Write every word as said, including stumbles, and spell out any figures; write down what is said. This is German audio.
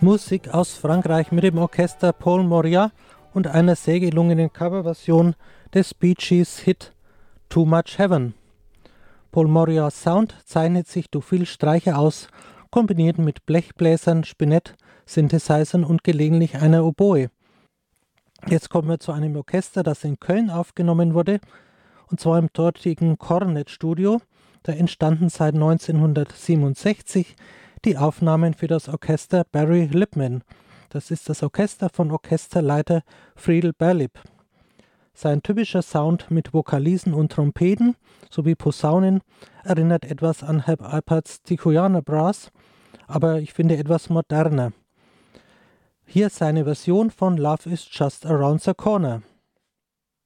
Musik aus Frankreich mit dem Orchester Paul Moria und einer sehr gelungenen Coverversion des Bee Gees Hit Too Much Heaven. Paul Morias Sound zeichnet sich durch viel Streicher aus, kombiniert mit Blechbläsern, Spinett, Synthesizern und gelegentlich einer Oboe. Jetzt kommen wir zu einem Orchester, das in Köln aufgenommen wurde, und zwar im dortigen Cornet Studio. Da entstanden seit neunzehnhundertsiebenundsechzig die Aufnahmen für das Orchester Barry Lipman. Das ist das Orchester von Orchesterleiter Friedel Berlip. Sein typischer Sound mit Vokalisen und Trompeten sowie Posaunen erinnert etwas an Herb Alperts Tijuana Brass, aber ich finde etwas moderner. Hier seine Version von Love is Just Around the Corner.